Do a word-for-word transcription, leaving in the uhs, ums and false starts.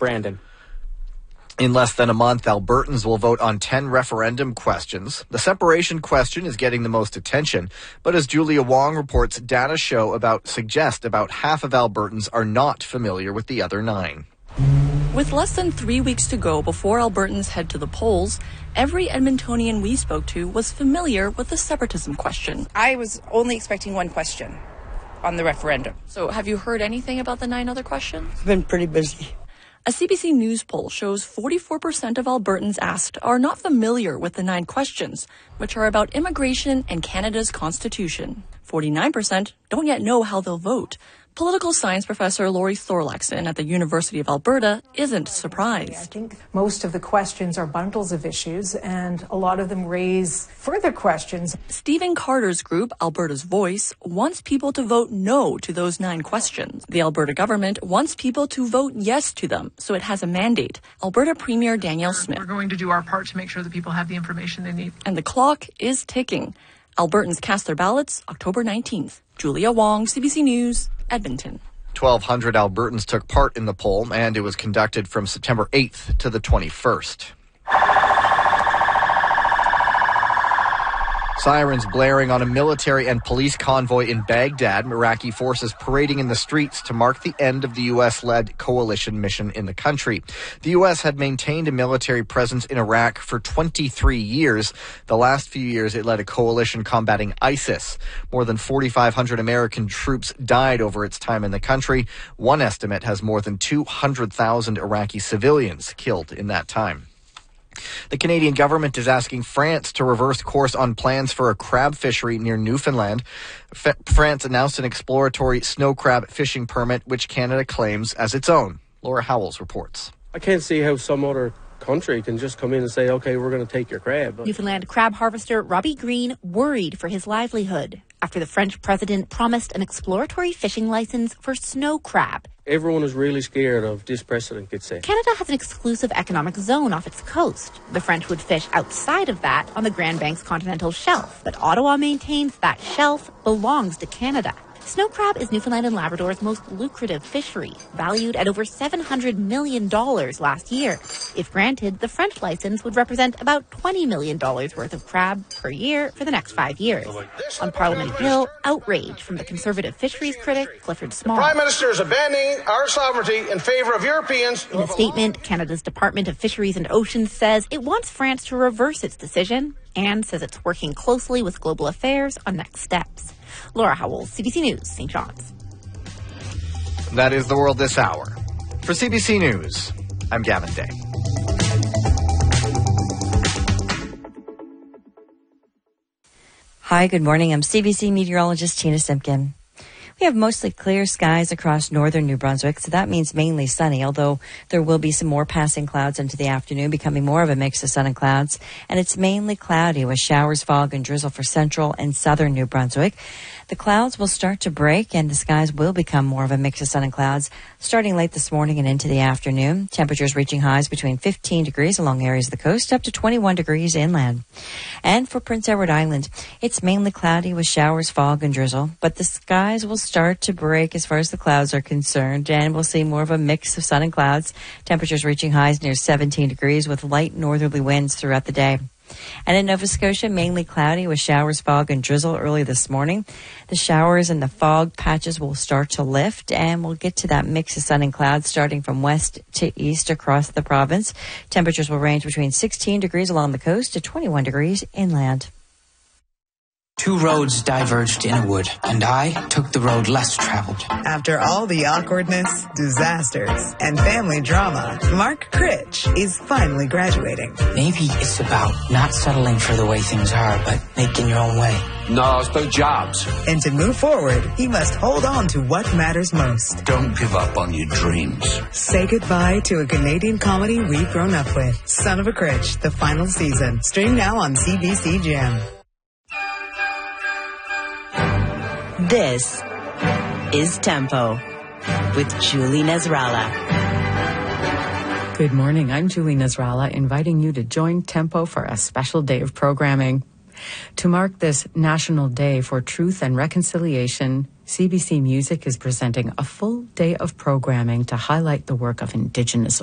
Brandon. In less than a month, Albertans will vote on ten referendum questions. The separation question is getting the most attention, but as Julia Wong reports, data show about suggest about half of Albertans are not familiar with the other nine. With less than three weeks to go before Albertans head to the polls, every Edmontonian we spoke to was familiar with the separatism question. I was only expecting one question on the referendum. So have you heard anything about the nine other questions? I've been pretty busy. A C B C News poll shows forty-four percent of Albertans asked are not familiar with the nine questions, which are about immigration and Canada's constitution. forty-nine percent don't yet know how they'll vote. Political science professor Laurie Thorlaxon at the University of Alberta isn't surprised. I think most of the questions are bundles of issues, and a lot of them raise further questions. Stephen Carter's group, Alberta's Voice, wants people to vote no to those nine questions. The Alberta government wants people to vote yes to them, so it has a mandate. Alberta Premier Danielle Smith. We're going to do our part to make sure that people have the information they need. And the clock is ticking. Albertans cast their ballots October nineteenth. Julia Wong, C B C News, Edmonton. twelve hundred Albertans took part in the poll, and it was conducted from September eighth to the twenty-first. Sirens blaring on a military and police convoy in Baghdad. Iraqi forces parading in the streets to mark the end of the U S-led coalition mission in the country. The U S had maintained a military presence in Iraq for twenty-three years. The last few years, it led a coalition combating ISIS. More than forty-five hundred American troops died over its time in the country. One estimate has more than two hundred thousand Iraqi civilians killed in that time. The Canadian government is asking France to reverse course on plans for a crab fishery near Newfoundland. F- France announced an exploratory snow crab fishing permit, which Canada claims as its own. Laura Howells reports. I can't see how some other country can just come in and say, okay, we're going to take your crab. Newfoundland crab harvester Robbie Green worried for his livelihood after the French president promised an exploratory fishing license for snow crab. Everyone is really scared of this precedent gets set. Canada has an exclusive economic zone off its coast. The French would fish outside of that on the Grand Banks continental shelf, but Ottawa maintains that shelf belongs to Canada. Snow crab is Newfoundland and Labrador's most lucrative fishery, valued at over seven hundred million dollars last year. If granted, the French license would represent about twenty million dollars worth of crab per year for the next five years. On Parliament Hill, outrage from the conservative fisheries critic Clifford Small. The Prime Minister is abandoning our sovereignty in favour of Europeans. In a statement, Canada's Department of Fisheries and Oceans says it wants France to reverse its decision and says it's working closely with Global Affairs on next steps. Laura Howells, C B C News, Saint John's. That is the world this hour. For C B C News, I'm Gavin Day. Hi, good morning. I'm C B C meteorologist Tina Simpkin. We have mostly clear skies across northern New Brunswick, so that means mainly sunny, although there will be some more passing clouds into the afternoon, becoming more of a mix of sun and clouds. And it's mainly cloudy with showers, fog, and drizzle for central and southern New Brunswick. The clouds will start to break, and the skies will become more of a mix of sun and clouds starting late this morning and into the afternoon. Temperatures reaching highs between fifteen degrees along areas of the coast, up to twenty-one degrees inland. And for Prince Edward Island, it's mainly cloudy with showers, fog, and drizzle, but the skies will start to break as far as the clouds are concerned, and we'll see more of a mix of sun and clouds. Temperatures reaching highs near seventeen degrees with light northerly winds throughout the day. And in Nova Scotia, mainly cloudy with showers, fog, and drizzle early this morning. The showers and the fog patches will start to lift, and we'll get to that mix of sun and clouds starting from west to east across the province. Temperatures will range between sixteen degrees along the coast to twenty-one degrees inland. Two roads diverged in a wood, and I took the road less traveled. After all the awkwardness, disasters, and family drama, Mark Critch is finally graduating. Maybe it's about not settling for the way things are, but making your own way. No, it's about jobs. And to move forward, he must hold on to what matters most. Don't give up on your dreams. Say goodbye to a Canadian comedy we've grown up with. Son of a Critch, the final season. Stream now on C B C Gem. This is Tempo with Julie Nasrallah. Good morning. I'm Julie Nasrallah, inviting you to join Tempo for a special day of programming. To mark this National Day for Truth and Reconciliation, C B C Music is presenting a full day of programming to highlight the work of Indigenous